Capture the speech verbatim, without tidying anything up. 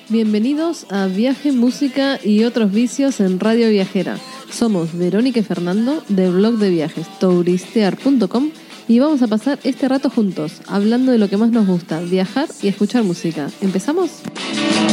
Bienvenidos a Viaje, Música y otros vicios en Radio Viajera. Somos Verónica y Fernando del blog de viajes touristear punto com y vamos a pasar este rato juntos, hablando de lo que más nos gusta, viajar y escuchar música. ¿Empezamos?